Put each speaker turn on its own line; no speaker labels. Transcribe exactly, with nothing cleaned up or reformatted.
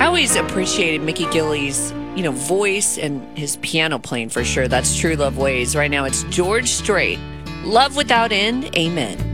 always appreciated Mickey Gilley's, you know, voice and his piano playing for sure. That's True Love Ways. Right now it's George Strait. Love Without End. Amen.